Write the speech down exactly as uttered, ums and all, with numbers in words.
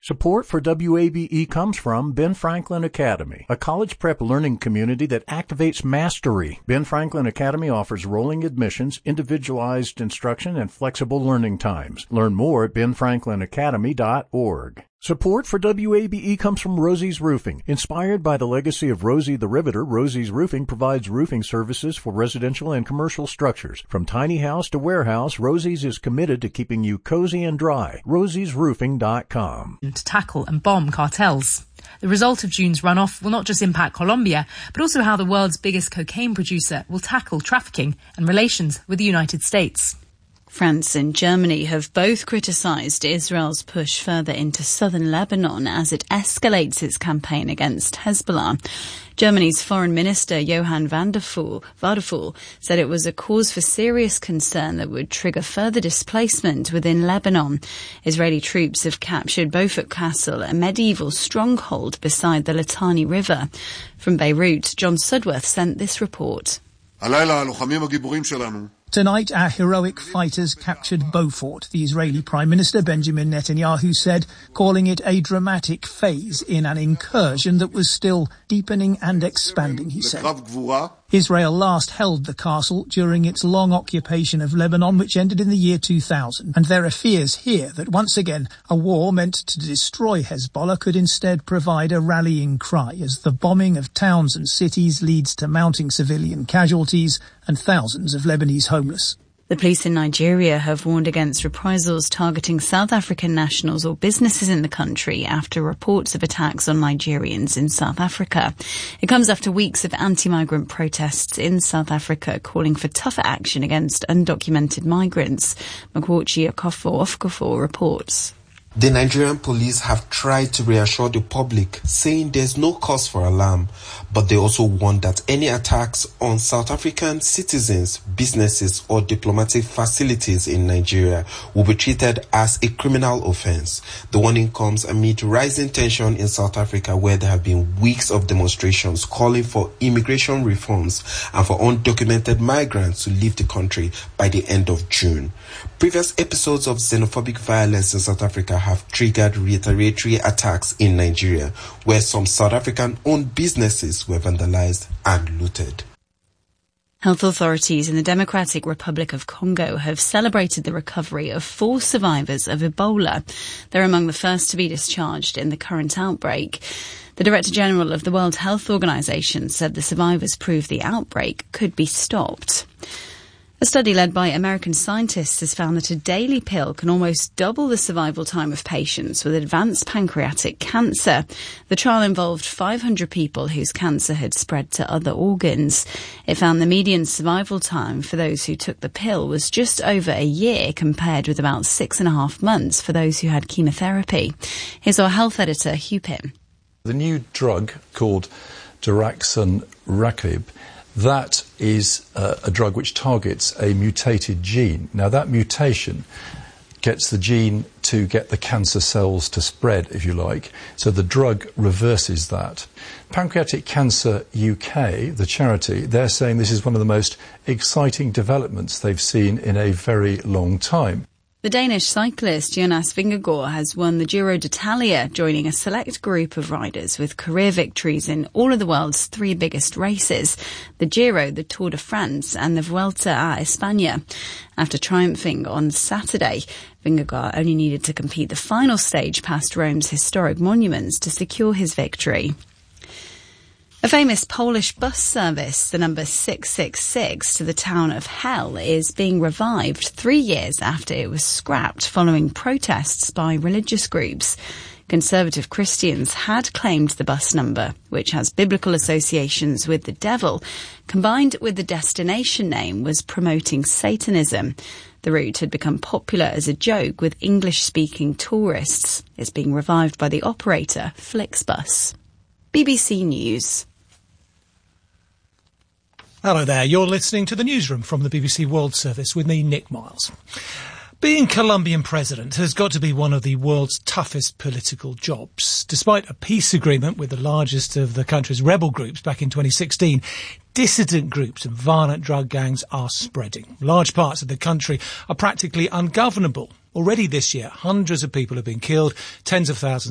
Support for W A B E comes from Ben Franklin Academy, a college prep learning community that activates mastery. Ben Franklin Academy offers rolling admissions, individualized instruction, and flexible learning times. Learn more at ben franklin academy dot org. Support for W A B E comes from Rosie's Roofing. Inspired by the legacy of Rosie the Riveter, Rosie's Roofing provides roofing services for residential and commercial structures. From tiny house to warehouse, Rosie's is committed to keeping you cozy and dry. rosies roofing dot com. To tackle and bomb cartels. The result of June's runoff will not just impact Colombia, but also how the world's biggest cocaine producer will tackle trafficking and relations with the United States. France and Germany have both criticised Israel's push further into southern Lebanon as it escalates its campaign against Hezbollah. Germany's Foreign Minister Johann Wadephul said it was a cause for serious concern that would trigger further displacement within Lebanon. Israeli troops have captured Beaufort Castle, a medieval stronghold beside the Litani River. From Beirut, John Sudworth sent this report. Tonight, our heroic fighters captured Beaufort, the Israeli Prime Minister Benjamin Netanyahu said, calling it a dramatic phase in an incursion that was still deepening and expanding, he said. Israel last held the castle during its long occupation of Lebanon, which ended in the year two thousand. And there are fears here that once again a war meant to destroy Hezbollah could instead provide a rallying cry as the bombing of towns and cities leads to mounting civilian casualties and thousands of Lebanese homeless. The police in Nigeria have warned against reprisals targeting South African nationals or businesses in the country after reports of attacks on Nigerians in South Africa. It comes after weeks of anti-migrant protests in South Africa calling for tougher action against undocumented migrants. Makwachi Okafo reports. The Nigerian police have tried to reassure the public, saying there's no cause for alarm, but they also warn that any attacks on South African citizens, businesses or diplomatic facilities in Nigeria will be treated as a criminal offense. The warning comes amid rising tension in South Africa, where there have been weeks of demonstrations calling for immigration reforms and for undocumented migrants to leave the country by the end of June. Previous episodes of xenophobic violence in South Africa have triggered retaliatory attacks in Nigeria, where some South African-owned businesses were vandalized and looted. Health authorities in the Democratic Republic of Congo have celebrated the recovery of four survivors of Ebola. They're among the first to be discharged in the current outbreak. The Director General of the World Health Organization said the survivors proved the outbreak could be stopped. A study led by American scientists has found that a daily pill can almost double the survival time of patients with advanced pancreatic cancer. The trial involved five hundred people whose cancer had spread to other organs. It found the median survival time for those who took the pill was just over a year, compared with about six and a half months for those who had chemotherapy. Here's our health editor, Hugh Pym. The new drug called daraxonrasib, that is uh, a drug which targets a mutated gene. Now, that mutation gets the gene to get the cancer cells to spread, if you like. So the drug reverses that. Pancreatic Cancer U K, the charity, they're saying this is one of the most exciting developments they've seen in a very long time. The Danish cyclist Jonas Vingegaard has won the Giro d'Italia, joining a select group of riders with career victories in all of the world's three biggest races, the Giro, the Tour de France and the Vuelta a España. After triumphing on Saturday, Vingegaard only needed to complete the final stage past Rome's historic monuments to secure his victory. A famous Polish bus service, the number six six six to the town of Hell, is being revived three years after it was scrapped following protests by religious groups. Conservative Christians had claimed the bus number, which has biblical associations with the devil, combined with the destination name, was promoting Satanism. The route had become popular as a joke with English-speaking tourists. It's being revived by the operator, Flixbus. B B C News. Hello there, you're listening to the newsroom from the B B C World Service with me, Nick Miles. Being Colombian president has got to be one of the world's toughest political jobs. Despite a peace agreement with the largest of the country's rebel groups back in twenty sixteen, dissident groups and violent drug gangs are spreading. Large parts of the country are practically ungovernable. Already this year, hundreds of people have been killed, tens of thousands